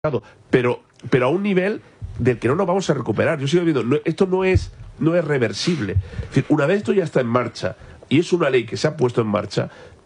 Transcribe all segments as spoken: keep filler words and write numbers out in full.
pero, pero a un nivel del que no nos vamos a recuperar. Yo sigo viendo, no, esto no es, no es reversible. Es decir, una vez esto ya está en marcha y es una ley que se ha puesto en marcha,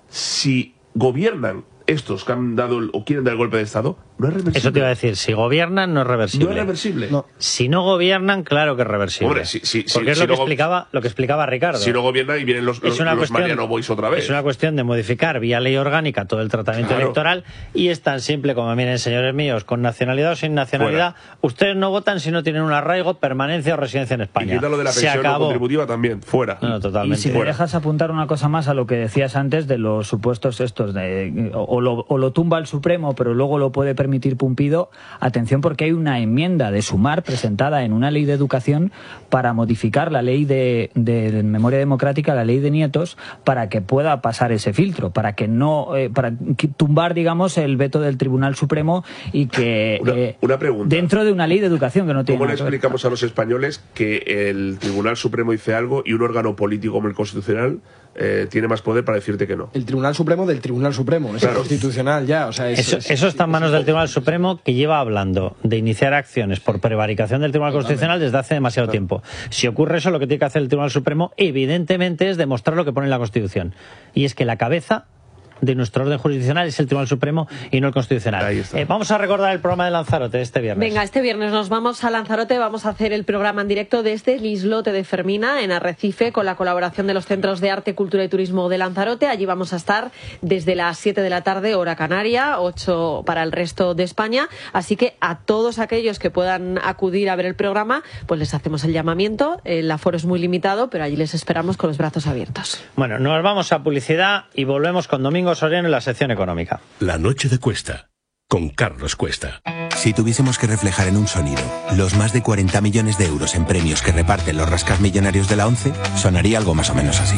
si gobiernan estos que han dado el, o quieren dar el golpe de Estado, no es reversible. Eso te iba a decir, si gobiernan no es reversible. No es reversible. No. Si no gobiernan, claro que es reversible. Hombre, si, si, Porque si, es si lo, que no, explicaba, lo que explicaba Ricardo. Si no gobiernan y vienen los, los, los cuestión, Mariano Boys otra vez. Es una cuestión de modificar vía ley orgánica todo el tratamiento claro. electoral, y es tan simple como, miren, señores míos, con nacionalidad o sin nacionalidad, fuera. Ustedes no votan si no tienen un arraigo, permanencia o residencia en España. Y quítalo de la pensión no contributiva también, fuera. No, totalmente. Y si fuera. me dejas apuntar una cosa más a lo que decías antes de los supuestos estos, de, o, lo, o lo tumba el Supremo, pero luego lo puede permitir Pumpido, atención, porque hay una enmienda de Sumar presentada en una ley de educación para modificar la ley de, de memoria democrática, la ley de nietos, para que pueda pasar ese filtro, para que no, eh, para tumbar, digamos, el veto del Tribunal Supremo y que una, eh, una pregunta. dentro de una ley de educación que no tiene ¿Cómo le nada que ver? explicamos a los españoles que el Tribunal Supremo dice algo y un órgano político como el Constitucional eh, tiene más poder para decirte que no? El Tribunal Supremo del Tribunal Supremo, es claro. el Constitucional ya, o sea, es, eso, es, eso está en manos es, del Tribunal Supremo, que lleva hablando de iniciar acciones por prevaricación del Tribunal Constitucional desde hace demasiado claro. tiempo. Si ocurre eso, lo que tiene que hacer el Tribunal Supremo, evidentemente, es demostrar lo que pone en la Constitución. Y es que la cabeza de nuestro orden jurisdiccional es el Tribunal Supremo y no el Constitucional. Eh, vamos a recordar el programa de Lanzarote de este viernes. Venga, este viernes nos vamos a Lanzarote, vamos a hacer el programa en directo desde el islote de Fermina, en Arrecife, con la colaboración de los Centros de Arte, Cultura y Turismo de Lanzarote. Allí vamos a estar desde las siete de la tarde, hora canaria, ocho para el resto de España. Así que a todos aquellos que puedan acudir a ver el programa, pues les hacemos el llamamiento. El aforo es muy limitado, pero allí les esperamos con los brazos abiertos. Bueno, nos vamos a publicidad y volvemos con Domingo Soriano en la sección económica. La noche de Cuesta, con Carlos Cuesta. Si tuviésemos que reflejar en un sonido los más de cuarenta millones de euros en premios que reparten los rascasmillonarios de la ONCE, sonaría algo más o menos así.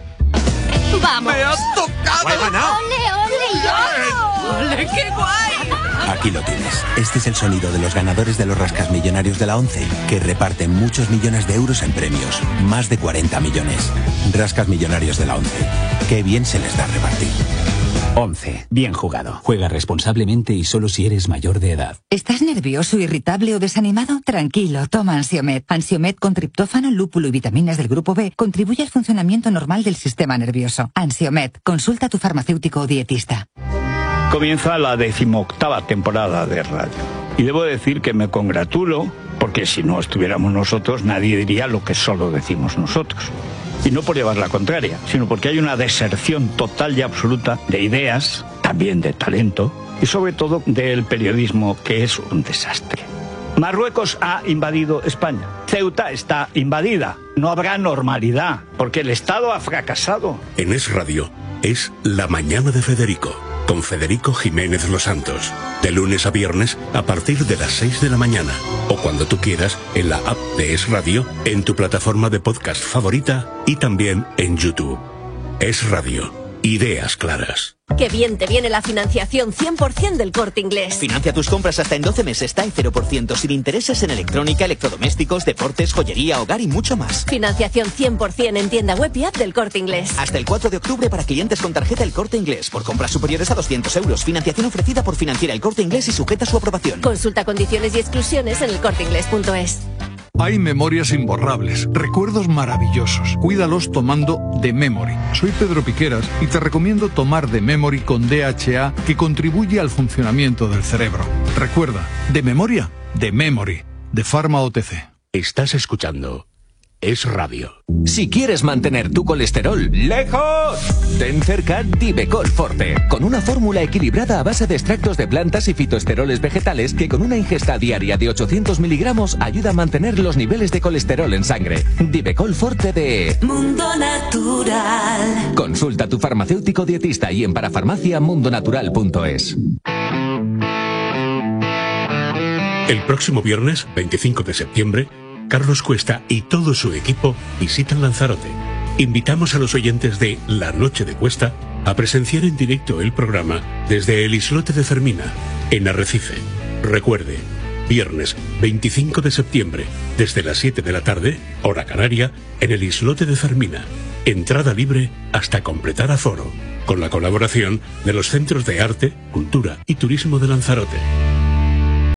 ¡Vamos! ¡Me has tocado! ¡He ganado! ¡Ole, ole, yo! ¡Ole, qué guay! Aquí lo tienes. Este es el sonido de los ganadores de los rascasmillonarios de la ONCE, que reparten muchos millones de euros en premios. Más de cuarenta millones. Rascasmillonarios de la ONCE. Qué bien se les da repartir. once. Bien jugado. Juega responsablemente y solo si eres mayor de edad. ¿Estás nervioso, irritable o desanimado? Tranquilo, toma Ansiomet. Ansiomet con triptófano, lúpulo y vitaminas del grupo B contribuye al funcionamiento normal del sistema nervioso. Ansiomet. Consulta a tu farmacéutico o dietista. Comienza la decimoctava temporada de radio. Y debo decir que me congratulo, porque si no estuviéramos nosotros, nadie diría lo que solo decimos nosotros. Y no por llevar la contraria, sino porque hay una deserción total y absoluta de ideas, también de talento, y sobre todo del periodismo, que es un desastre. Marruecos ha invadido España. Ceuta está invadida. No habrá normalidad, porque el Estado ha fracasado. En Es Radio, es La Mañana de Federico, con Federico Jiménez Los Santos. De lunes a viernes, a partir de las seis de la mañana. O cuando tú quieras, en la app de Es Radio, en tu plataforma de podcast favorita y también en YouTube. Es Radio. Ideas claras. Qué bien te viene la financiación cien por ciento del Corte Inglés. Financia tus compras hasta en doce meses, está en cero por ciento, sin intereses en electrónica, electrodomésticos, deportes, joyería, hogar y mucho más. Financiación cien por ciento en tienda web y app del Corte Inglés. Hasta el cuatro de octubre para clientes con tarjeta El Corte Inglés. Por compras superiores a doscientos euros. Financiación ofrecida por Financiera El Corte Inglés y sujeta a su aprobación. Consulta condiciones y exclusiones en el corte inglés punto es. Hay memorias imborrables, recuerdos maravillosos. Cuídalos tomando The Memory. Soy Pedro Piqueras y te recomiendo tomar The Memory con D H A, que contribuye al funcionamiento del cerebro. Recuerda, de memoria, The Memory, de Pharma O T C. Estás escuchando Es Radio. Si quieres mantener tu colesterol lejos, ten cerca Divecol Forte, con una fórmula equilibrada a base de extractos de plantas y fitoesteroles vegetales que con una ingesta diaria de ochocientos miligramos ayuda a mantener los niveles de colesterol en sangre. Divecol Forte de Mundo Natural. Consulta a tu farmacéutico dietista y en parafarmacia mundo natural punto es. El próximo viernes, veinticinco de septiembre, Carlos Cuesta y todo su equipo visitan Lanzarote. Invitamos a los oyentes de La Noche de Cuesta a presenciar en directo el programa desde el islote de Fermina, en Arrecife. Recuerde, viernes veinticinco de septiembre, desde las siete de la tarde, hora canaria, en el islote de Fermina. Entrada libre hasta completar aforo, con la colaboración de los Centros de Arte, Cultura y Turismo de Lanzarote.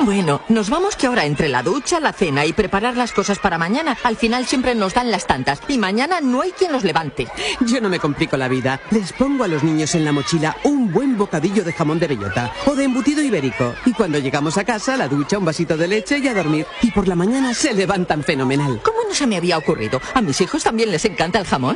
Bueno, nos vamos que ahora entre la ducha, la cena y preparar las cosas para mañana, al final siempre nos dan las tantas y mañana no hay quien nos levante. Yo no me complico la vida. Les pongo a los niños en la mochila un buen bocadillo de jamón de bellota o de embutido ibérico. Y cuando llegamos a casa, la ducha, un vasito de leche y a dormir. Y por la mañana se levantan fenomenal. ¿Cómo no se me había ocurrido? ¿A mis hijos también les encanta el jamón?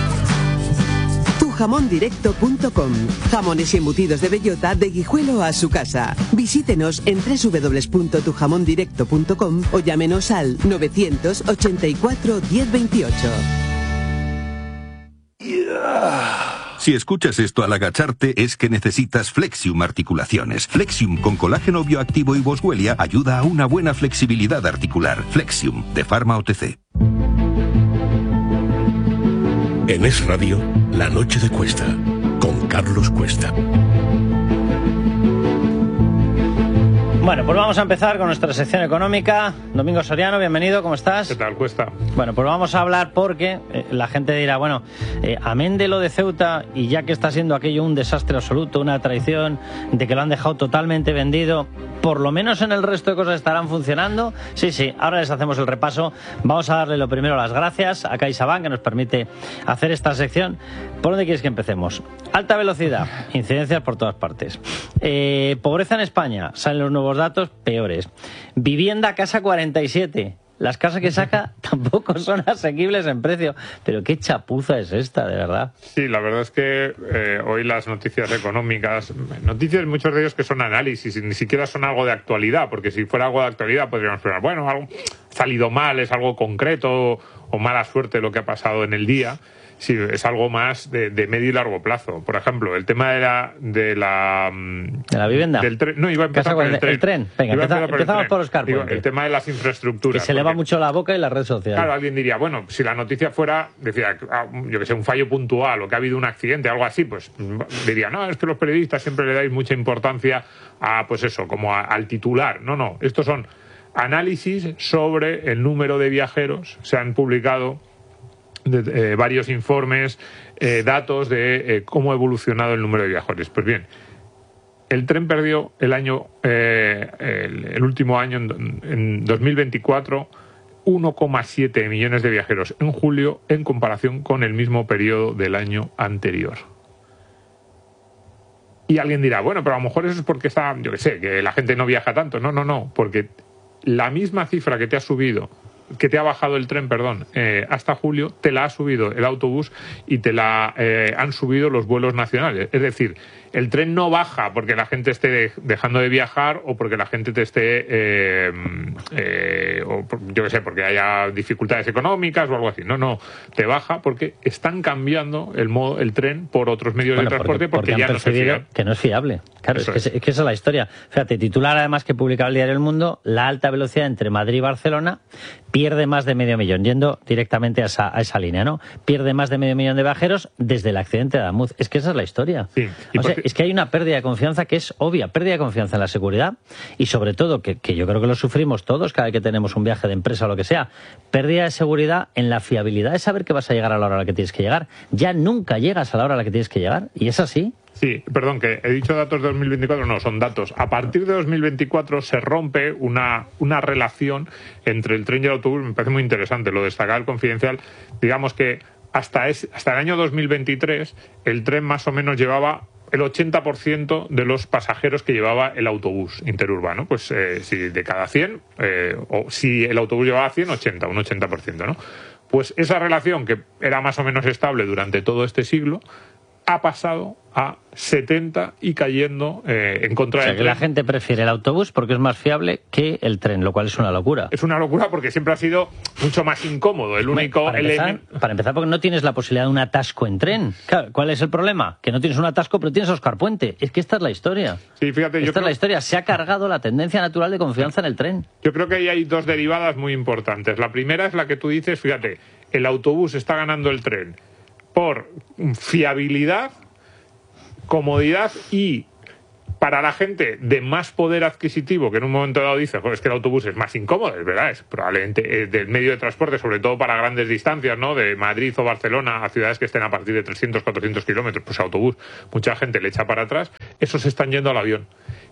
tu jamón directo punto com. Jamones y embutidos de bellota de Guijuelo a su casa. Visítenos en doble u doble u doble u punto tu jamón directo punto com o llámenos al novecientos ochenta y cuatro diez veintiocho. Si escuchas esto al agacharte es que necesitas Flexium Articulaciones. Flexium con colágeno bioactivo y boswellia ayuda a una buena flexibilidad articular. Flexium, de Pharma O T C. En Es Radio, La Noche de Cuesta, con Carlos Cuesta. Bueno, pues vamos a empezar con nuestra sección económica. Domingo Soriano, bienvenido, ¿cómo estás? ¿Qué tal, Cuesta? Bueno, pues vamos a hablar porque eh, la gente dirá, bueno, eh, amén de lo de Ceuta, y ya que está siendo aquello un desastre absoluto, una traición, de que lo han dejado totalmente vendido, por lo menos en el resto de cosas estarán funcionando. Sí, sí, ahora les hacemos el repaso. Vamos a darle lo primero las gracias a CaixaBank, que nos permite hacer esta sección. ¿Por dónde quieres que empecemos? Alta velocidad, incidencias por todas partes. Eh, pobreza en España, salen los nuevos datos peores. Vivienda Casa cuarenta y siete. Las casas que saca tampoco son asequibles en precio. Pero qué chapuza es esta, de verdad. Sí, la verdad es que eh, hoy las noticias económicas, noticias muchos de ellos que son análisis y ni siquiera son algo de actualidad, porque si fuera algo de actualidad podríamos pensar, bueno, algo ha salido mal, es algo concreto o mala suerte lo que ha pasado en el día. Sí, es algo más de, de medio y largo plazo. Por ejemplo, el tema de la... ¿De la, ¿De la vivienda? Del tren. No, iba a empezar por el tren. El tren. Venga, empezamos por, empezamos por Oscar Puente. Digo, el tema de las infraestructuras. Que se eleva mucho la boca y la red social. Claro, alguien diría, bueno, si la noticia fuera, decía, yo que sé, un fallo puntual o que ha habido un accidente, algo así, pues diría, no, es que los periodistas siempre le dais mucha importancia a, pues eso, como a, al titular. No, no, estos son análisis sobre el número de viajeros. Se han publicado De, eh, varios informes, eh, datos de eh, cómo ha evolucionado el número de viajeros. Pues bien, el tren perdió el año, eh, el, el último año, en, en dos mil veinticuatro, uno coma siete millones de viajeros en julio en comparación con el mismo periodo del año anterior. Y alguien dirá, bueno, pero a lo mejor eso es porque está, yo qué sé, que la gente no viaja tanto. No, no, no, porque la misma cifra que te ha subido que te ha bajado el tren, perdón, eh, hasta julio, te la ha subido el autobús y te la eh, han subido los vuelos nacionales. Es decir, el tren no baja porque la gente esté de, dejando de viajar o porque la gente te esté, eh, eh, o yo qué sé, porque haya dificultades económicas o algo así. No, no, te baja porque están cambiando el modo, el tren por otros medios bueno, de transporte porque, porque, porque ya no se fía. Que no es fiable. Claro, es que, es, es que esa es la historia. Fíjate, titular además que publicaba el diario El Mundo, la alta velocidad entre Madrid y Barcelona pierde más de medio millón, yendo directamente a esa, a esa línea, ¿no? Pierde más de medio millón de viajeros desde el accidente de Adamuz. Es que esa es la historia. Sí. O sea, es que hay una pérdida de confianza que es obvia, pérdida de confianza en la seguridad y sobre todo, que, que yo creo que lo sufrimos todos cada vez que tenemos un viaje de empresa o lo que sea, pérdida de seguridad en la fiabilidad de saber que vas a llegar a la hora a la que tienes que llegar. Ya nunca llegas a la hora a la que tienes que llegar y es así. Sí, perdón, que he dicho datos de dos mil veinticuatro, no, son datos. A partir de dos mil veinticuatro se rompe una, una relación entre el tren y el autobús, me parece muy interesante, lo destaca el Confidencial. Digamos que hasta, es, hasta el año dos mil veintitrés el tren más o menos llevaba el ochenta por ciento de los pasajeros que llevaba el autobús interurbano. Pues eh, si de cada cien, eh, o si el autobús llevaba cien, ochenta, un ochenta por ciento, ¿no? Pues esa relación, que era más o menos estable durante todo este siglo, ha pasado a setenta y cayendo eh, en contra o sea, del que tren. La gente prefiere el autobús porque es más fiable que el tren, lo cual es una locura. Es una locura porque siempre ha sido mucho más incómodo. El único bueno, para, empezar, el... para empezar, porque no tienes la posibilidad de un atasco en tren. Claro, ¿cuál es el problema? Que no tienes un atasco, pero tienes a Oscar Puente. Es que esta es la historia. Sí, fíjate, esta yo es creo... la historia. Se ha cargado la tendencia natural de confianza en el tren. Yo creo que ahí hay dos derivadas muy importantes. La primera es la que tú dices, fíjate, el autobús está ganando el tren por fiabilidad, comodidad y para la gente de más poder adquisitivo, que en un momento dado dice, pues es que el autobús es más incómodo, es verdad, es probablemente es del medio de transporte, sobre todo para grandes distancias, ¿no? De Madrid o Barcelona a ciudades que estén a partir de trescientos, cuatrocientos kilómetros, pues autobús, mucha gente le echa para atrás, esos están yendo al avión.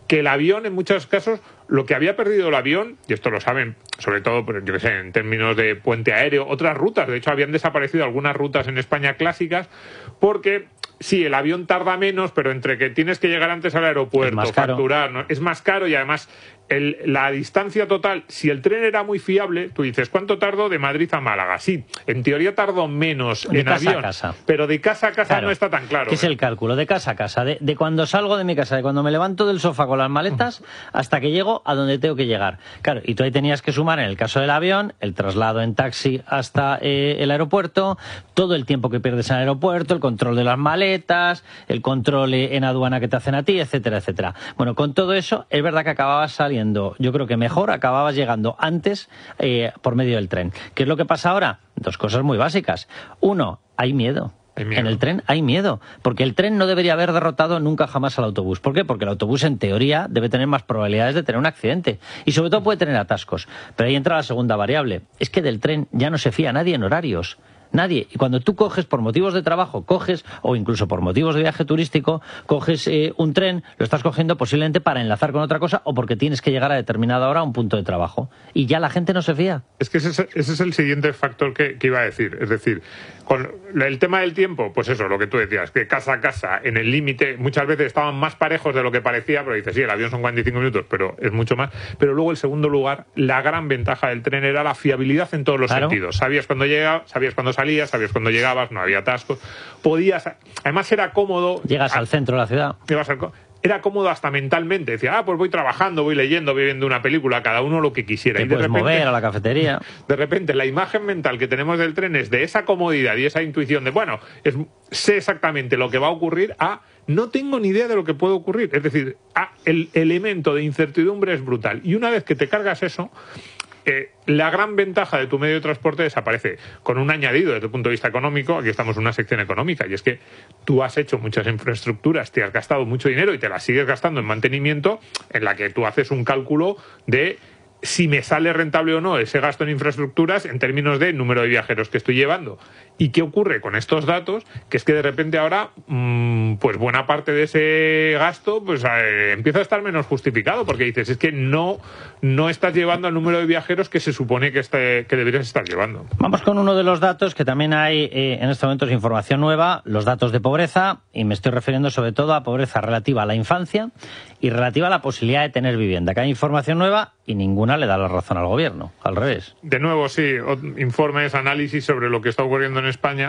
que el avión, en muchos casos, lo que había perdido el avión, y esto lo saben, sobre todo, yo que sé, en términos de puente aéreo, otras rutas, de hecho habían desaparecido algunas rutas en España clásicas, porque sí, el avión tarda menos, pero entre que tienes que llegar antes al aeropuerto, facturar, ¿no? Es más caro y además el, la distancia total, si el tren era muy fiable, tú dices, ¿cuánto tardo de Madrid a Málaga? Sí, en teoría tardo menos de en casa avión, a casa. pero de casa a casa Claro. no está tan claro. ¿Qué es el cálculo? De casa a casa, de, de cuando salgo de mi casa, de cuando me levanto del sofá con las maletas hasta que llego a donde tengo que llegar. Claro, y tú ahí tenías que sumar, en el caso del avión, el traslado en taxi hasta eh, el aeropuerto, todo el tiempo que pierdes en el aeropuerto, el control de las maletas, el control en aduana que te hacen a ti, etcétera, etcétera. Bueno, con todo eso, es verdad que acababas saliendo, yo creo que mejor, acababas llegando antes eh, por medio del tren. ¿Qué es lo que pasa ahora? Dos cosas muy básicas. Uno, hay miedo. En el tren hay miedo, porque el tren no debería haber derrotado nunca jamás al autobús. ¿Por qué? Porque el autobús, en teoría, debe tener más probabilidades de tener un accidente. Y sobre todo puede tener atascos. Pero ahí entra la segunda variable. Es que del tren ya no se fía nadie en horarios. Nadie. Y cuando tú coges por motivos de trabajo, coges, o incluso por motivos de viaje turístico, coges eh, un tren, lo estás cogiendo posiblemente para enlazar con otra cosa o porque tienes que llegar a determinada hora a un punto de trabajo. Y ya la gente no se fía. Es que ese es, ese es el siguiente factor que, que iba a decir. Es decir, con el tema del tiempo, pues eso, lo que tú decías, que casa a casa, en el límite, muchas veces estaban más parejos de lo que parecía, pero dices, sí, el avión son cuarenta y cinco minutos, pero es mucho más. Pero luego, en segundo lugar, la gran ventaja del tren era la fiabilidad en todos los Claro. sentidos. Sabías cuándo llegabas, sabías cuándo salías, sabías cuándo llegabas, no había atascos. Podías, además era cómodo. Llegas a, al centro de la ciudad. Llegas al, era cómodo hasta mentalmente. Decía, ah, pues voy trabajando, voy leyendo, voy viendo una película, cada uno lo que quisiera. Te y de puedes repente, mover a la cafetería. De repente, la imagen mental que tenemos del tren es de esa comodidad y esa intuición de, bueno, es, sé exactamente lo que va a ocurrir, a no tengo ni idea de lo que puede ocurrir. Es decir, a, el elemento de incertidumbre es brutal. Y una vez que te cargas eso, Eh, la gran ventaja de tu medio de transporte desaparece, con un añadido desde el punto de vista económico. Aquí estamos en una sección económica, y es que tú has hecho muchas infraestructuras, te has gastado mucho dinero y te las sigues gastando en mantenimiento, en la que tú haces un cálculo de si me sale rentable o no ese gasto en infraestructuras en términos de número de viajeros que estoy llevando. ¿Y qué ocurre con estos datos? Que es que de repente ahora, mmm, pues buena parte de ese gasto pues eh, empieza a estar menos justificado, porque dices, es que no, no estás llevando el número de viajeros que se supone que, este, que deberías estar llevando. Vamos con uno de los datos que también hay eh, en este momento, es información nueva, los datos de pobreza, y me estoy refiriendo sobre todo a pobreza relativa a la infancia y relativa a la posibilidad de tener vivienda. Que hay información nueva y ninguna le da la razón al gobierno, al revés. De nuevo, sí, informes, análisis sobre lo que está ocurriendo en España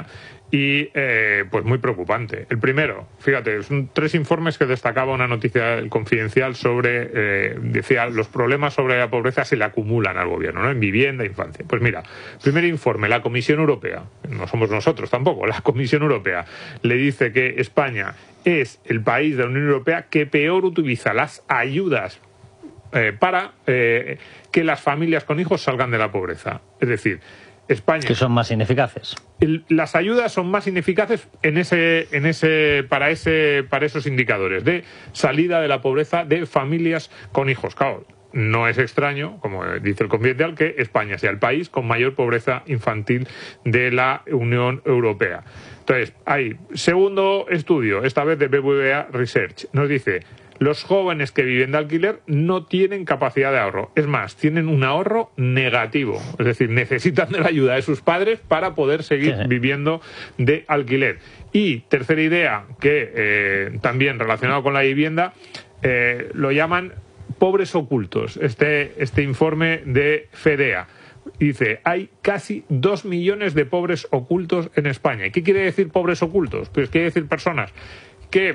y eh, pues muy preocupante. El primero, fíjate, son tres informes que destacaba una noticia del Confidencial sobre, eh, decía, los problemas sobre la pobreza se le acumulan al gobierno, ¿no? En vivienda, infancia. Pues mira, primer informe, la Comisión Europea, no somos nosotros tampoco, la Comisión Europea le dice que España es el país de la Unión Europea que peor utiliza las ayudas Eh, para eh, que las familias con hijos salgan de la pobreza. Es decir, España... Que son más ineficaces. El, las ayudas son más ineficaces en ese, en ese, para, ese, para esos indicadores de salida de la pobreza de familias con hijos. Claro, no es extraño, como dice el Confidencial, que España sea el país con mayor pobreza infantil de la Unión Europea. Entonces, hay segundo estudio, esta vez de B B V A Research, nos dice: los jóvenes que viven de alquiler no tienen capacidad de ahorro. Es más, tienen un ahorro negativo. Es decir, necesitan de la ayuda de sus padres para poder seguir sí, sí. viviendo de alquiler. Y tercera idea, que eh, también relacionado con la vivienda, eh, lo llaman pobres ocultos. Este, este informe de FEDEA dice, hay casi dos millones de pobres ocultos en España. ¿Y qué quiere decir pobres ocultos? Pues quiere decir personas que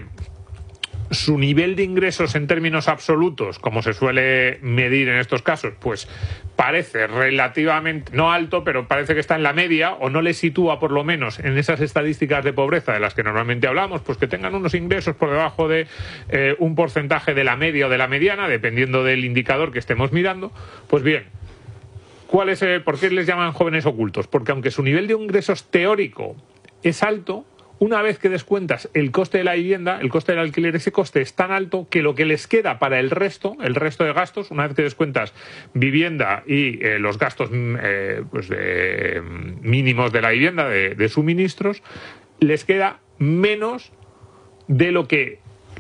su nivel de ingresos en términos absolutos, como se suele medir en estos casos, pues parece relativamente, no alto, pero parece que está en la media, o no le sitúa por lo menos en esas estadísticas de pobreza de las que normalmente hablamos, pues que tengan unos ingresos por debajo de eh, un porcentaje de la media o de la mediana, dependiendo del indicador que estemos mirando. Pues bien, ¿cuál es, eh, ¿por qué les llaman jóvenes ocultos? Porque aunque su nivel de ingresos teórico es alto, una vez que descuentas el coste de la vivienda, el coste del alquiler, ese coste es tan alto que lo que les queda para el resto, el resto de gastos, una vez que descuentas vivienda y eh, los gastos eh, pues de, mínimos de la vivienda, de, de suministros, les queda menos de lo que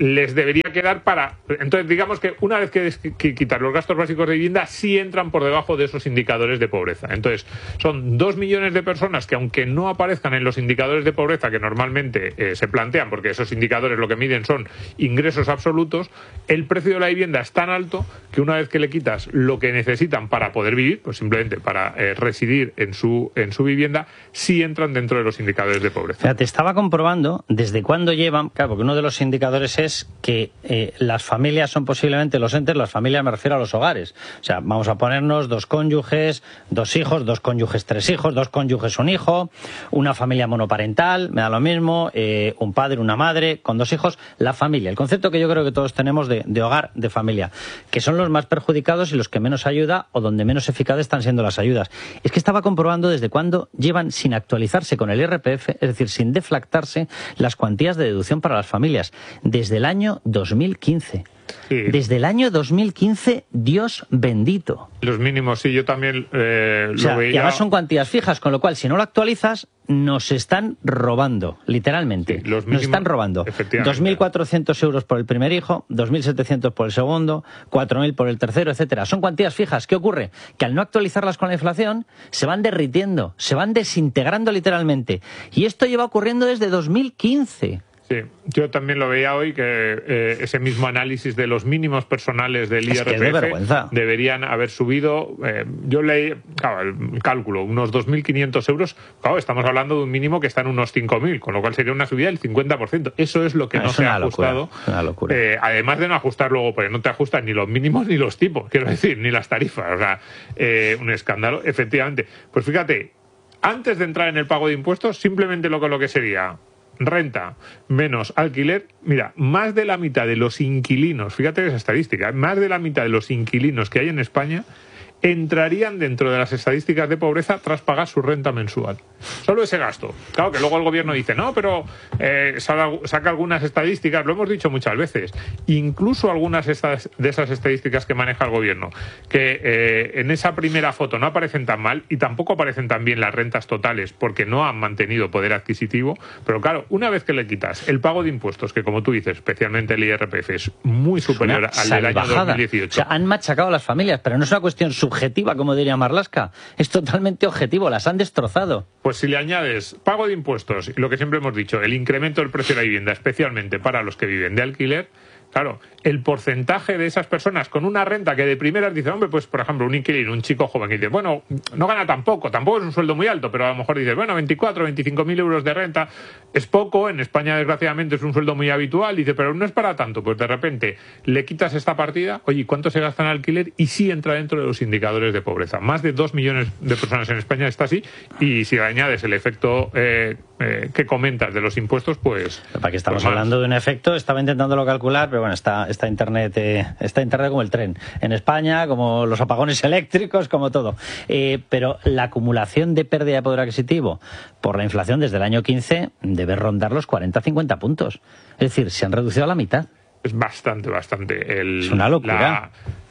les debería quedar para... Entonces, digamos que una vez que, que quitar los gastos básicos de vivienda, sí entran por debajo de esos indicadores de pobreza. Entonces, son dos millones de personas que, aunque no aparezcan en los indicadores de pobreza que normalmente eh, se plantean, porque esos indicadores lo que miden son ingresos absolutos, el precio de la vivienda es tan alto que una vez que le quitas lo que necesitan para poder vivir, pues simplemente para eh, residir en su, en su vivienda, sí entran dentro de los indicadores de pobreza. O sea, te estaba comprobando desde cuándo llevan, claro, porque uno de los indicadores es que eh, las familias son posiblemente los entes, las familias me refiero a los hogares. O sea, vamos a ponernos dos cónyuges, dos hijos, dos cónyuges, tres hijos, dos cónyuges, un hijo, una familia monoparental, me da lo mismo, eh, un padre, una madre, con dos hijos, la familia. El concepto que yo creo que todos tenemos de, de hogar, de familia, que son los más perjudicados y los que menos ayuda o donde menos eficaces están siendo las ayudas. Es que estaba comprobando desde cuándo llevan sin actualizarse con el I R P F, es decir, sin deflactarse las cuantías de deducción para las familias. Desde el año dos mil quince. Sí. Desde el año dos mil quince, Dios bendito. Los mínimos, sí, yo también eh, o sea, lo veía. Y además son cuantías fijas, con lo cual, si no lo actualizas, nos están robando, literalmente. Sí, los mínimos, nos están robando. dos mil cuatrocientos euros por el primer hijo, dos mil setecientos por el segundo, cuatro mil por el tercero, etcétera. Son cuantías fijas. ¿Qué ocurre? Que al no actualizarlas con la inflación, se van derritiendo, se van desintegrando literalmente. Y esto lleva ocurriendo desde dos mil quince. Sí, yo también lo veía hoy, que eh, ese mismo análisis de los mínimos personales del I R P F es que es de deberían haber subido. Eh, yo leí, claro, el cálculo, unos dos mil quinientos euros. Claro, estamos hablando de un mínimo que está en unos cinco mil, con lo cual sería una subida del cincuenta por ciento. Eso es lo que no, no se ha ajustado. Locura, una locura. Eh, además de no ajustar luego, porque no te ajustan ni los mínimos ni los tipos, quiero decir, ni las tarifas. O sea, eh, un escándalo, efectivamente. Pues fíjate, antes de entrar en el pago de impuestos, simplemente lo, lo que sería renta menos alquiler, mira, más de la mitad de los inquilinos, fíjate esa estadística, más de la mitad de los inquilinos que hay en España entrarían dentro de las estadísticas de pobreza tras pagar su renta mensual. Solo ese gasto. Claro que luego el gobierno dice, no, pero eh, saca algunas estadísticas, lo hemos dicho muchas veces, incluso algunas de esas estadísticas que maneja el gobierno, que eh, en esa primera foto no aparecen tan mal y tampoco aparecen tan bien las rentas totales porque no han mantenido poder adquisitivo, pero claro, una vez que le quitas el pago de impuestos, que como tú dices, especialmente el I R P F, es muy superior al del año dos mil dieciocho. O sea, han machacado a las familias, pero no es una cuestión subjetiva objetiva, como diría Marlaska. Es totalmente objetivo, las han destrozado. Pues si le añades pago de impuestos y lo que siempre hemos dicho, el incremento del precio de la vivienda, especialmente para los que viven de alquiler, claro, el porcentaje de esas personas con una renta que de primeras dice, hombre, pues por ejemplo, un inquilino, un chico joven que dice, bueno, no gana tan poco, tampoco es un sueldo muy alto, pero a lo mejor dice, bueno, veinticuatro, veinticinco mil euros de renta es poco, en España desgraciadamente es un sueldo muy habitual, dice, pero no es para tanto, pues de repente le quitas esta partida, oye, ¿cuánto se gasta en alquiler? Y sí entra dentro de los indicadores de pobreza. Más de dos millones de personas en España está así, y si le añades el efecto eh, eh, que comentas de los impuestos, pues... ¿Para qué estamos pues hablando de un efecto? Estaba intentándolo calcular, pero bueno, está, está internet eh, está internet como el tren. En España, como los apagones eléctricos, como todo. Eh, pero la acumulación de pérdida de poder adquisitivo por la inflación desde el año quince debe rondar los cuarenta a cincuenta puntos. Es decir, se han reducido a la mitad. Es bastante, bastante. El, es una locura.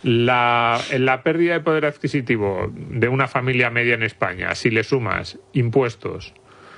La, la, la pérdida de poder adquisitivo de una familia media en España, si le sumas impuestos,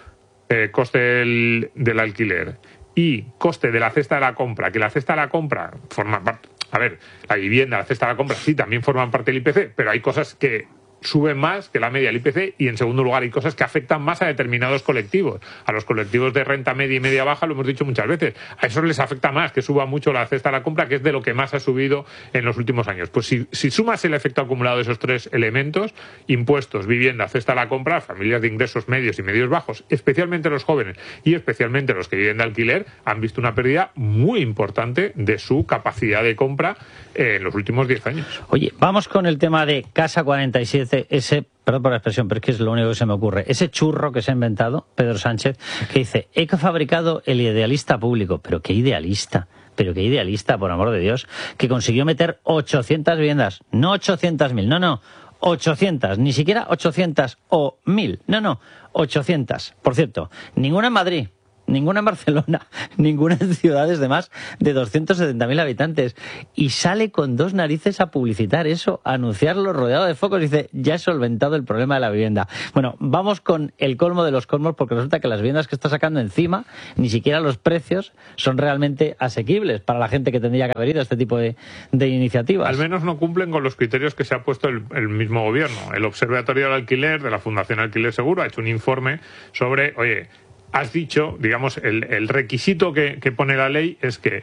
eh, coste del, del alquiler y coste de la cesta de la compra, que la cesta de la compra forma parte, a ver, la vivienda, la cesta de la compra sí también forman parte del I P C, pero hay cosas que suben más que la media del I P C y en segundo lugar hay cosas que afectan más a determinados colectivos, a los colectivos de renta media y media baja, lo hemos dicho muchas veces, a esos les afecta más que suba mucho la cesta de la compra, que es de lo que más ha subido en los últimos años. Pues si, si sumas el efecto acumulado de esos tres elementos, impuestos, vivienda, cesta de la compra, familias de ingresos medios y medios bajos, especialmente los jóvenes y especialmente los que viven de alquiler, han visto una pérdida muy importante de su capacidad de compra en los últimos diez años. Oye, vamos con el tema de Casa cuarenta y siete, ese, perdón por la expresión, pero es que es lo único que se me ocurre, ese churro que se ha inventado Pedro Sánchez, que dice, he fabricado el idealista público. ¿Pero qué idealista? Pero qué idealista, por amor de Dios, que consiguió meter ochocientas viviendas, no ochocientas mil, no, no, ochocientas, ni siquiera ochocientas o mil, no, no, ochocientas. Por cierto, ninguna en Madrid, ninguna en Barcelona, ninguna en ciudades de más de doscientos setenta mil habitantes. Y sale con dos narices a publicitar eso, a anunciarlo rodeado de focos. Dice, ya he solventado el problema de la vivienda. Bueno, vamos con el colmo de los colmos, porque resulta que las viviendas que está sacando encima, ni siquiera los precios son realmente asequibles para la gente que tendría que haber ido a este tipo de, de iniciativas. Al menos no cumplen con los criterios que se ha puesto el, el mismo gobierno. El Observatorio del Alquiler de la Fundación Alquiler Seguro ha hecho un informe sobre, oye, has dicho, digamos, el, el requisito que, que pone la ley es que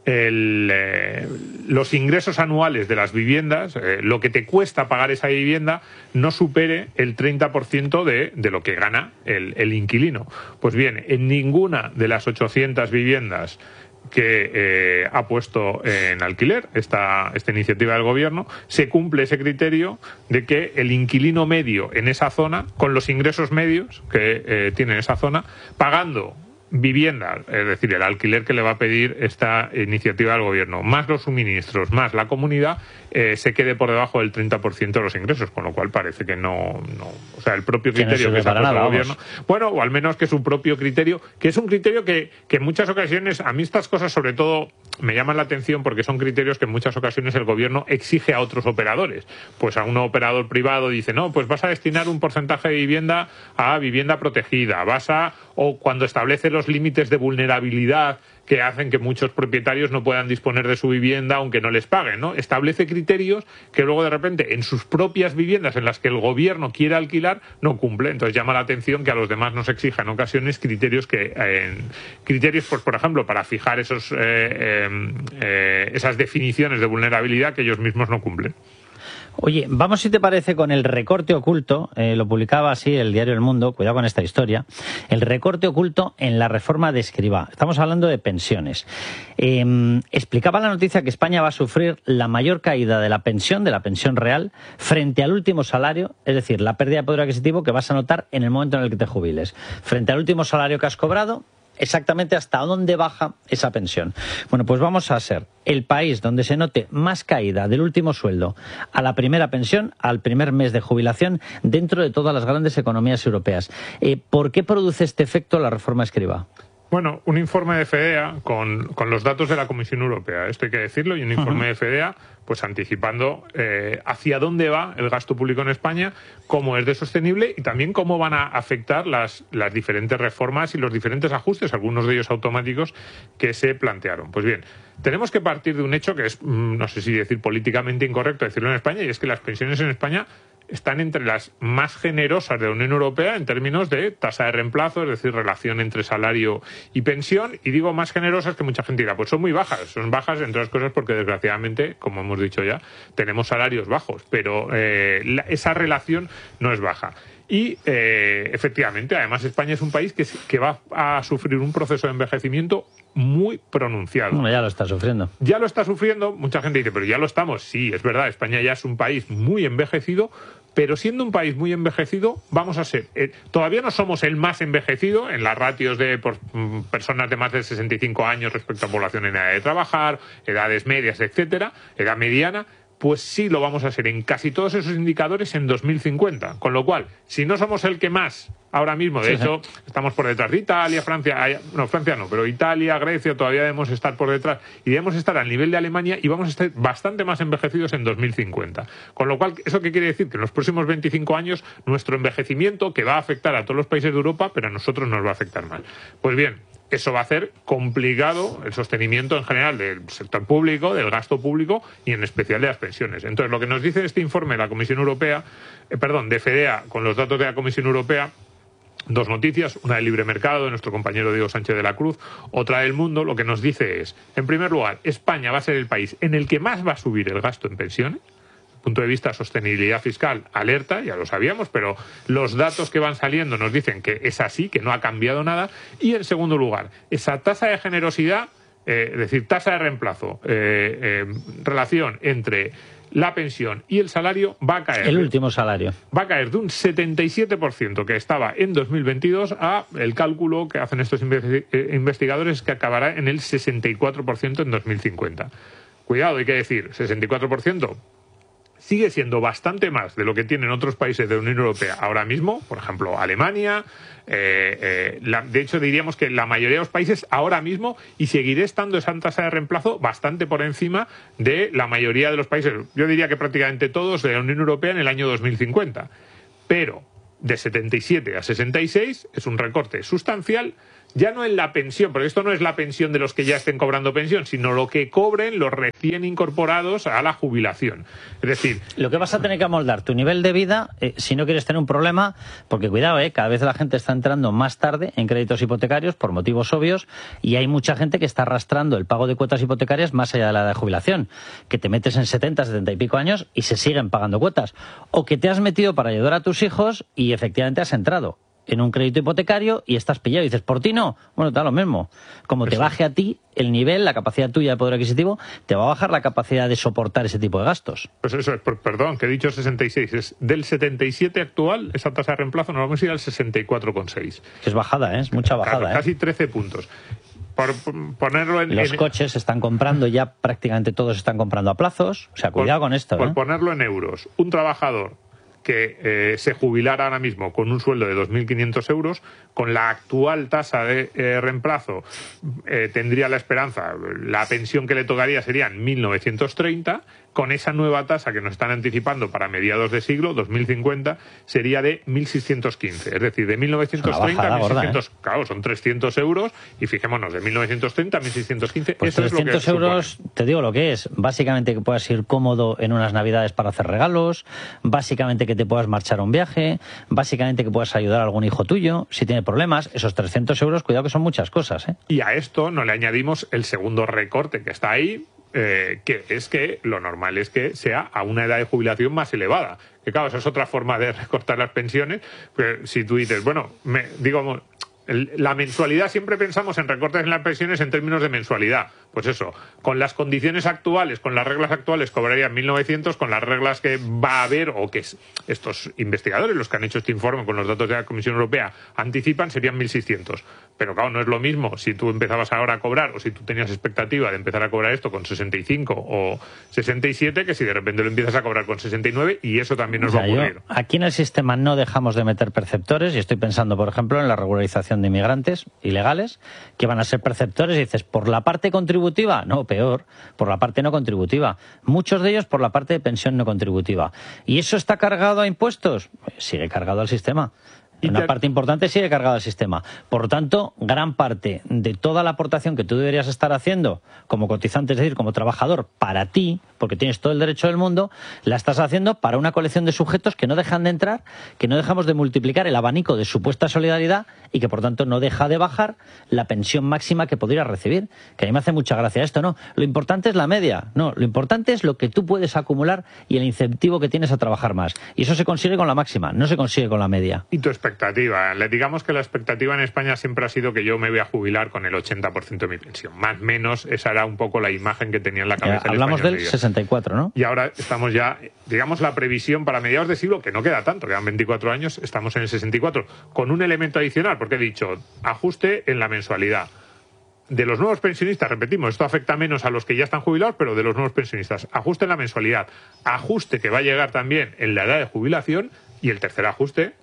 el, eh, los ingresos anuales de las viviendas, eh, lo que te cuesta pagar esa vivienda, no supere el treinta por ciento de, de lo que gana el, el inquilino. Pues bien, en ninguna de las ochocientas viviendas que eh, ha puesto en alquiler esta, esta iniciativa del gobierno, se cumple ese criterio de que el inquilino medio en esa zona, con los ingresos medios que eh, tiene esa zona, pagando vivienda, es decir, el alquiler que le va a pedir esta iniciativa del gobierno, más los suministros, más la comunidad, eh, se quede por debajo del treinta por ciento de los ingresos, con lo cual parece que no... no o sea, el propio criterio que, no que se ha puesto el gobierno... Bueno, o al menos que es un propio criterio, que es un criterio que, que en muchas ocasiones, a mí estas cosas sobre todo me llaman la atención porque son criterios que en muchas ocasiones el gobierno exige a otros operadores. Pues a un operador privado dice, no, pues vas a destinar un porcentaje de vivienda a vivienda protegida, vas a... o cuando establece los límites de vulnerabilidad que hacen que muchos propietarios no puedan disponer de su vivienda aunque no les paguen, ¿no? Establece criterios que luego de repente en sus propias viviendas en las que el gobierno quiere alquilar no cumple. Entonces llama la atención que a los demás nos exija en ocasiones criterios que eh, criterios, pues por ejemplo, para fijar esos eh, eh, eh, esas definiciones de vulnerabilidad que ellos mismos no cumplen. Oye, vamos si te parece con el recorte oculto, eh, lo publicaba así el diario El Mundo, cuidado con esta historia, el recorte oculto en la reforma de Escrivá. Estamos hablando de pensiones. Eh, explicaba la noticia que España va a sufrir la mayor caída de la pensión, de la pensión real, frente al último salario, es decir, la pérdida de poder adquisitivo que vas a notar en el momento en el que te jubiles. Frente al último salario que has cobrado, exactamente hasta dónde baja esa pensión. Bueno, pues vamos a ser el país donde se note más caída del último sueldo a la primera pensión, al primer mes de jubilación, dentro de todas las grandes economías europeas. Eh, ¿Por qué produce este efecto la reforma Escrivá? Bueno, un informe de FEDEA con, con los datos de la Comisión Europea, esto hay que decirlo, y un informe uh-huh. de FEDEA pues anticipando eh, hacia dónde va el gasto público en España, cómo es de sostenible y también cómo van a afectar las, las diferentes reformas y los diferentes ajustes, algunos de ellos automáticos, que se plantearon. Pues bien, tenemos que partir de un hecho que es, no sé si decir políticamente incorrecto decirlo en España, y es que las pensiones en España están entre las más generosas de la Unión Europea en términos de tasa de reemplazo, es decir, relación entre salario y pensión. Y digo más generosas que mucha gente dirá, pues son muy bajas. Son bajas, entre otras cosas, porque desgraciadamente, como hemos dicho ya, tenemos salarios bajos, pero eh, la, esa relación no es baja. Y, eh, efectivamente, además España es un país que, que va a sufrir un proceso de envejecimiento muy pronunciado. Bueno, ya lo está sufriendo. Ya lo está sufriendo. Mucha gente dice, pero ya lo estamos. Sí, es verdad, España ya es un país muy envejecido, pero siendo un país muy envejecido, vamos a ser... Eh, todavía no somos el más envejecido en las ratios de por, mm, personas de más de sesenta y cinco años respecto a población en edad de trabajar, edades medias, etcétera, edad mediana. Pues sí lo vamos a ser en casi todos esos indicadores en dos mil cincuenta. Con lo cual, si no somos el que más ahora mismo, de sí, hecho, sí. estamos por detrás de Italia, Francia, no, Francia no, pero Italia, Grecia, todavía debemos estar por detrás y debemos estar al nivel de Alemania y vamos a estar bastante más envejecidos en dos mil cincuenta. Con lo cual, ¿eso qué quiere decir? Que en los próximos veinticinco años nuestro envejecimiento, que va a afectar a todos los países de Europa, pero a nosotros nos va a afectar más. Pues bien, eso va a hacer complicado el sostenimiento en general del sector público, del gasto público y en especial de las pensiones. Entonces, lo que nos dice este informe de la Comisión Europea, eh, perdón, de FEDEA, con los datos de la Comisión Europea, dos noticias, una del Libre Mercado de nuestro compañero Diego Sánchez de la Cruz, otra del Mundo, lo que nos dice es, en primer lugar, España va a ser el país en el que más va a subir el gasto en pensiones. Punto de vista de sostenibilidad fiscal, alerta, ya lo sabíamos, pero los datos que van saliendo nos dicen que es así, que no ha cambiado nada. Y en segundo lugar, esa tasa de generosidad, eh, es decir, tasa de reemplazo, eh, eh, relación entre la pensión y el salario va a caer. El último salario. Va a caer de un setenta y siete por ciento que estaba en dos mil veintidós a el cálculo que hacen estos investigadores que acabará en el sesenta y cuatro por ciento en dos mil cincuenta. Cuidado, hay que decir, sesenta y cuatro por ciento. sigue siendo bastante más de lo que tienen otros países de la Unión Europea ahora mismo, por ejemplo, Alemania. Eh, eh, la, de hecho, diríamos que la mayoría de los países ahora mismo, y seguirá estando esa tasa de reemplazo bastante por encima de la mayoría de los países, yo diría que prácticamente todos de la Unión Europea en el año dos mil cincuenta. Pero de setenta y siete a sesenta y seis es un recorte sustancial, ya no en la pensión, porque esto no es la pensión de los que ya estén cobrando pensión, sino lo que cobren los recién incorporados a la jubilación. Es decir, lo que vas a tener que amoldar tu nivel de vida eh, si no quieres tener un problema, porque cuidado, eh, cada vez la gente está entrando más tarde en créditos hipotecarios por motivos obvios, y hay mucha gente que está arrastrando el pago de cuotas hipotecarias más allá de la edad de jubilación, que te metes en setenta, setenta y pico años y se siguen pagando cuotas, o que te has metido para ayudar a tus hijos y efectivamente has entrado en un crédito hipotecario y estás pillado y dices, ¿por ti no? Bueno, te da lo mismo. Como te baje a ti el nivel, la capacidad tuya de poder adquisitivo, te va a bajar la capacidad de soportar ese tipo de gastos. Pues eso es, perdón, que he dicho sesenta y seis, es del setenta y siete actual, esa tasa de reemplazo nos vamos a ir al sesenta y cuatro coma seis. Es bajada, ¿eh? Es mucha bajada. Claro, ¿eh? Casi trece puntos. Por ponerlo en... Los en... coches se están comprando, ya prácticamente todos están comprando a plazos, o sea, cuidado por, con esto. Por ¿eh? ponerlo en euros, un trabajador que eh, se jubilara ahora mismo con un sueldo de dos mil quinientos euros, con la actual tasa de eh, reemplazo eh, tendría la esperanza, la pensión que le tocaría serían mil novecientos treinta, con esa nueva tasa que nos están anticipando para mediados de siglo, dos mil cincuenta, sería de mil seiscientos quince. Es decir, de mil novecientos treinta a mil seiscientos, gorda, ¿eh? Claro, son trescientos euros, y fijémonos, de mil novecientos treinta a mil seiscientos quince, pues eso trescientos es lo que euros, supone. Te digo lo que es, básicamente que puedas ir cómodo en unas navidades para hacer regalos, básicamente que te puedas marchar a un viaje, básicamente que puedas ayudar a algún hijo tuyo, si tiene problemas, esos trescientos euros, cuidado que son muchas cosas, ¿eh? Y a esto no le añadimos el segundo recorte que está ahí, Eh, que es que lo normal es que sea a una edad de jubilación más elevada. Que claro, esa es otra forma de recortar las pensiones. Pues si tú dices, bueno, me, digo, el, la mensualidad, siempre pensamos en recortes en las pensiones en términos de mensualidad. Pues eso, con las condiciones actuales, con las reglas actuales cobrarían mil novecientos, con las reglas que va a haber, o que estos investigadores, los que han hecho este informe con los datos de la Comisión Europea, anticipan, serían mil seiscientos. Pero claro, no es lo mismo si tú empezabas ahora a cobrar, o si tú tenías expectativa de empezar a cobrar esto con sesenta y cinco o sesenta y siete, que si de repente lo empiezas a cobrar con sesenta y nueve, y eso también nos o sea, va a ocurrir. Yo, aquí en el sistema no dejamos de meter perceptores, y estoy pensando, por ejemplo, en la regularización de inmigrantes ilegales, que van a ser perceptores, y dices, ¿por la parte contributiva? No, peor, por la parte no contributiva. Muchos de ellos por la parte de pensión no contributiva. ¿Y eso está cargado a impuestos? Sigue cargado al sistema. Una parte importante sigue cargada al sistema. Por lo tanto, gran parte de toda la aportación que tú deberías estar haciendo como cotizante, es decir, como trabajador, para ti, porque tienes todo el derecho del mundo, la estás haciendo para una colección de sujetos que no dejan de entrar, que no dejamos de multiplicar el abanico de supuesta solidaridad y que, por tanto, no deja de bajar la pensión máxima que podrías recibir. Que a mí me hace mucha gracia esto, ¿no? Lo importante es la media. No, lo importante es lo que tú puedes acumular y el incentivo que tienes a trabajar más. Y eso se consigue con la máxima, no se consigue con la media. Y tu expectativa. Le digamos que la expectativa en España siempre ha sido que yo me voy a jubilar con el ochenta por ciento de mi pensión. Más o menos, esa era un poco la imagen que tenía en la cabeza. Eh, hablamos del sesenta y cuatro, ¿no? Y ahora estamos ya, digamos, la previsión para mediados de siglo, que no queda tanto, quedan veinticuatro años, estamos en el sesenta y cuatro, con un elemento adicional, porque he dicho, ajuste en la mensualidad. De los nuevos pensionistas, repetimos, esto afecta menos a los que ya están jubilados, pero de los nuevos pensionistas, ajuste en la mensualidad, ajuste que va a llegar también en la edad de jubilación, y el tercer ajuste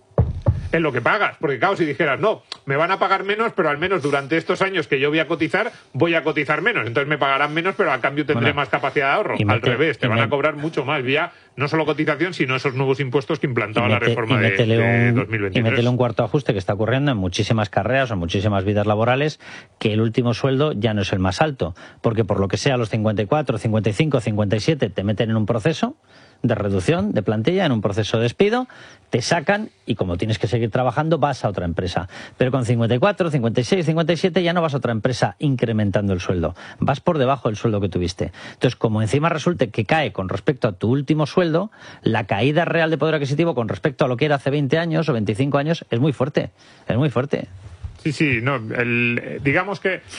en lo que pagas, porque claro, si dijeras, no, me van a pagar menos, pero al menos durante estos años que yo voy a cotizar, voy a cotizar menos, entonces me pagarán menos, pero a cambio tendré bueno, más capacidad de ahorro. Al revés, te van me... a cobrar mucho más vía no solo cotización, sino esos nuevos impuestos que implantaba mete, la reforma de, de dos mil veintitrés. Y métele un cuarto ajuste que está ocurriendo en muchísimas carreras o en muchísimas vidas laborales, que el último sueldo ya no es el más alto, porque por lo que sea, los cincuenta y cuatro, cincuenta y cinco, cincuenta y siete te meten en un proceso de reducción de plantilla, en un proceso de despido, te sacan y como tienes que seguir trabajando vas a otra empresa. Pero con cincuenta y cuatro, cincuenta y seis, cincuenta y siete ya no vas a otra empresa incrementando el sueldo. Vas por debajo del sueldo que tuviste. Entonces, como encima resulte que cae con respecto a tu último sueldo, la caída real de poder adquisitivo con respecto a lo que era hace veinte años o veinticinco años es muy fuerte. Es muy fuerte. Sí, sí, no, el, digamos que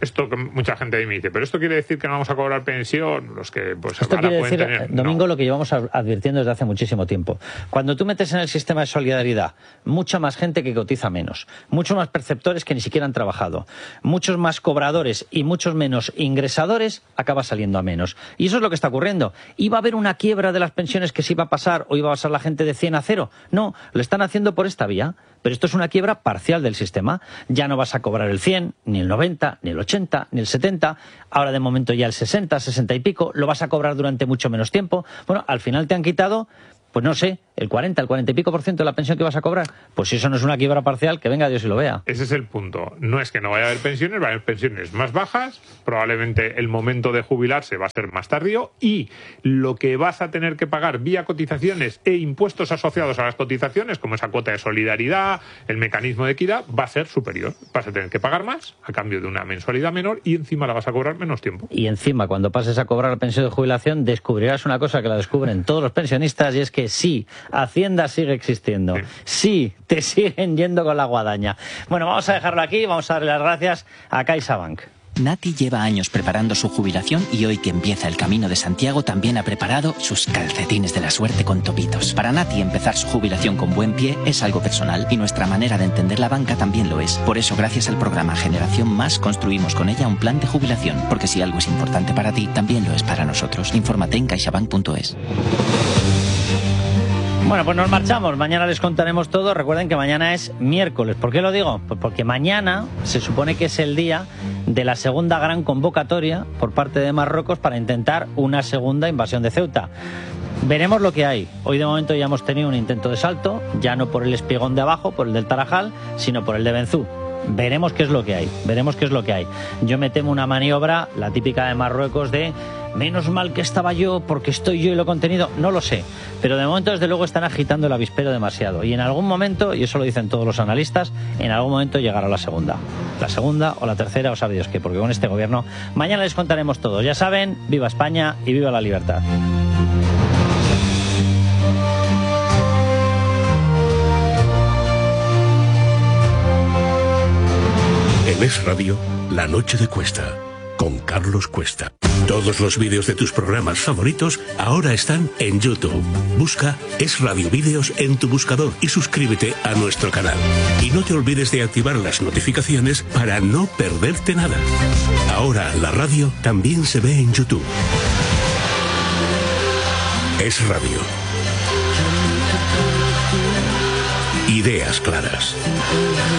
esto que mucha gente ahí me dice, pero esto quiere decir que no vamos a cobrar pensión, los que pues Esto ahora quiere pueden decir, tener... Domingo, no. lo que llevamos advirtiendo desde hace muchísimo tiempo. Cuando tú metes en el sistema de solidaridad mucha más gente que cotiza menos, muchos más perceptores que ni siquiera han trabajado, muchos más cobradores y muchos menos ingresadores, acaba saliendo a menos. Y eso es lo que está ocurriendo. ¿Iba a haber una quiebra de las pensiones que se iba a pasar o iba a pasar la gente de cien a cero? No, lo están haciendo por esta vía. Pero esto es una quiebra parcial del sistema. Ya no vas a cobrar el cien, ni el noventa, ni el ochenta, ni el setenta. Ahora de momento ya el sesenta, sesenta y pico. Lo vas a cobrar durante mucho menos tiempo. Bueno, al final te han quitado, pues no sé, el cuarenta, el cuarenta y pico por ciento de la pensión que vas a cobrar. Pues si eso no es una quiebra parcial, que venga Dios y lo vea. Ese es el punto. No es que no vaya a haber pensiones, va a haber pensiones más bajas, probablemente el momento de jubilarse va a ser más tardío y lo que vas a tener que pagar vía cotizaciones e impuestos asociados a las cotizaciones, como esa cuota de solidaridad, el mecanismo de equidad, va a ser superior. Vas a tener que pagar más a cambio de una mensualidad menor y encima la vas a cobrar menos tiempo. Y encima, cuando pases a cobrar la pensión de jubilación, descubrirás una cosa que la descubren todos los pensionistas, y es que sí, Hacienda sigue existiendo. Sí, sí te siguen yendo con la guadaña. Bueno, vamos a dejarlo aquí, vamos a darle las gracias a CaixaBank. Nati lleva años preparando su jubilación y hoy que empieza el Camino de Santiago también ha preparado sus calcetines de la suerte con topitos. Para Nati empezar su jubilación con buen pie es algo personal y nuestra manera de entender la banca también lo es. Por eso, gracias al programa Generación Más, construimos con ella un plan de jubilación. Porque si algo es importante para ti, también lo es para nosotros. Infórmate en caixabank punto es. Bueno, pues nos marchamos. Mañana les contaremos todo. Recuerden que mañana es miércoles. ¿Por qué lo digo? Pues porque mañana se supone que es el día de la segunda gran convocatoria por parte de Marruecos para intentar una segunda invasión de Ceuta. Veremos lo que hay. Hoy de momento ya hemos tenido un intento de salto, ya no por el espigón de abajo, por el del Tarajal, sino por el de Benzú. Veremos qué es lo que hay, veremos qué es lo que hay. Yo me temo una maniobra, la típica de Marruecos, de menos mal que estaba yo porque estoy yo y lo he contenido. No lo sé, pero de momento desde luego están agitando el avispero demasiado. Y en algún momento, y eso lo dicen todos los analistas, en algún momento llegará la segunda. La segunda o la tercera, o sabe Dios qué, porque con este gobierno mañana les contaremos todo. Ya saben, viva España y viva la libertad. En Es Radio, La Noche de Cuesta, con Carlos Cuesta. Todos los vídeos de tus programas favoritos ahora están en YouTube. Busca Es Radio Vídeos en tu buscador y suscríbete a nuestro canal. Y no te olvides de activar las notificaciones para no perderte nada. Ahora la radio también se ve en YouTube. Es Radio. Ideas claras.